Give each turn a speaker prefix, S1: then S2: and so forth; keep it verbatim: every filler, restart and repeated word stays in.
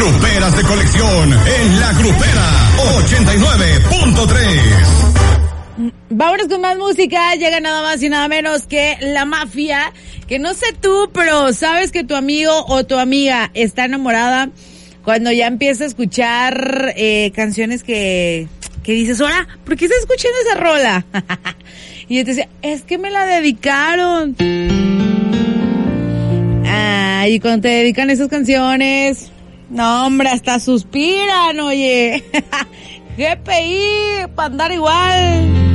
S1: Gruperas de colección en La Grupera ochenta y nueve punto tres.
S2: Vámonos con más música. Llega nada más y nada menos que La Mafia. Que no sé tú, pero sabes que tu amigo o tu amiga está enamorada cuando ya empieza a escuchar eh, canciones que, que dices, hola, ¿por qué estás escuchando esa rola? Y yo te decía, es que me la dedicaron. Ah, y cuando te dedican esas canciones, no hombre, hasta suspiran, oye. G P I, para andar igual.